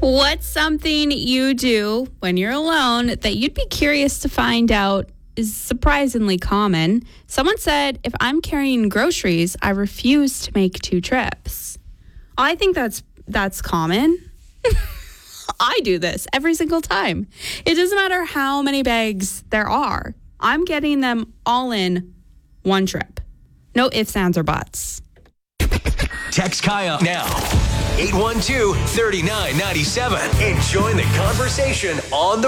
What's something you do when you're alone that you'd be curious to find out is surprisingly common? Someone said, if I'm carrying groceries, I refuse to make 2 trips. I think that's common. I do this every single time. It doesn't matter how many bags there are. I'm getting them all in one trip. No ifs, ands, or buts. Text Kaya now. 812-3997 and join the conversation on the